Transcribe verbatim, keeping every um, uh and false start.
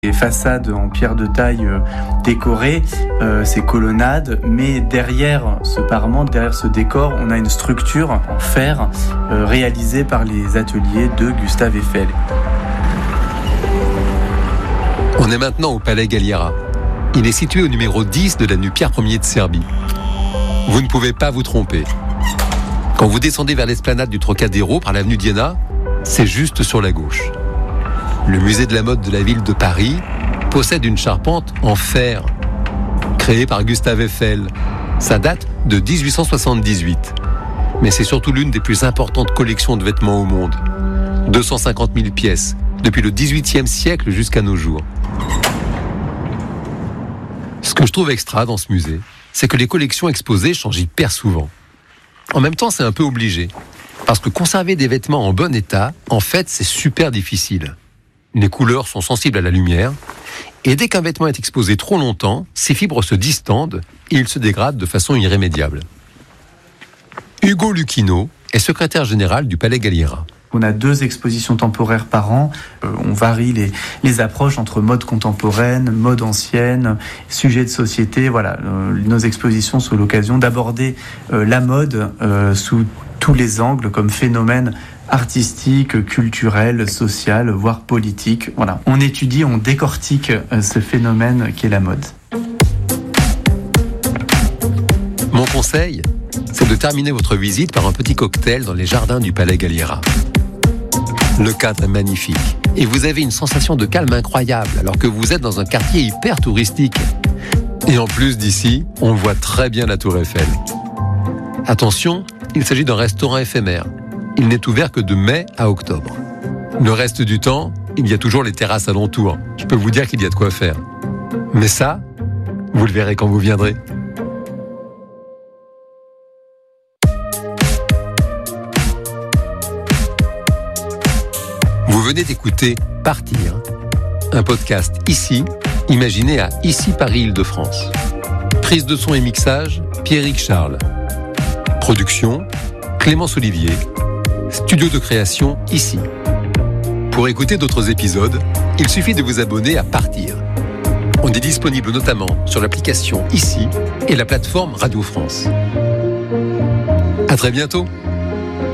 Les façades en pierre de taille euh, décorées, euh, ces colonnades, mais derrière ce parement, derrière ce décor, on a une structure en fer euh, réalisée par les ateliers de Gustave Eiffel. On est maintenant au Palais Galliera. Il est situé au numéro dix de l'avenue Pierre Ier de Serbie. Vous ne pouvez pas vous tromper. Quand vous descendez vers l'esplanade du Trocadéro par l'avenue Diana, c'est juste sur la gauche. Le musée de la mode de la ville de Paris possède une charpente en fer, créée par Gustave Eiffel. Ça date de dix-huit cent soixante-dix-huit. Mais c'est surtout l'une des plus importantes collections de vêtements au monde. deux cent cinquante mille pièces, depuis le dix-huitième siècle jusqu'à nos jours. Ce que je trouve extra dans ce musée, c'est que les collections exposées changent hyper souvent. En même temps, c'est un peu obligé. Parce que conserver des vêtements en bon état, en fait, c'est super difficile. Les couleurs sont sensibles à la lumière. Et dès qu'un vêtement est exposé trop longtemps, ses fibres se distendent et il se dégrade de façon irrémédiable. Ugo Lucchino est secrétaire général du Palais Galliera. On a deux expositions temporaires par an. Euh, on varie les, les approches entre mode contemporaine, mode ancienne, sujet de société. Voilà, euh, nos expositions sont l'occasion d'aborder euh, la mode euh, sous tous les angles comme phénomène artistique, culturel, social, voire politique. Voilà, on étudie, on décortique euh, ce phénomène qu'est la mode. Mon conseil, c'est de terminer votre visite par un petit cocktail dans les jardins du Palais Galliera. Le cadre est magnifique et vous avez une sensation de calme incroyable alors que vous êtes dans un quartier hyper touristique. Et en plus d'ici, on voit très bien la Tour Eiffel. Attention, il s'agit d'un restaurant éphémère. Il n'est ouvert que de mai à octobre. Le reste du temps, il y a toujours les terrasses alentours. Je peux vous dire qu'il y a de quoi faire. Mais ça, vous le verrez quand vous viendrez. Vous venez d'écouter Partir, un podcast ici, imaginé à Ici Paris Île-de-France. Prise de son et mixage, Pierrick Charles. Production, Clémence Olivier. Studio de création, ici. Pour écouter d'autres épisodes, il suffit de vous abonner à Partir. On est disponible notamment sur l'application Ici et la plateforme Radio France. À très bientôt.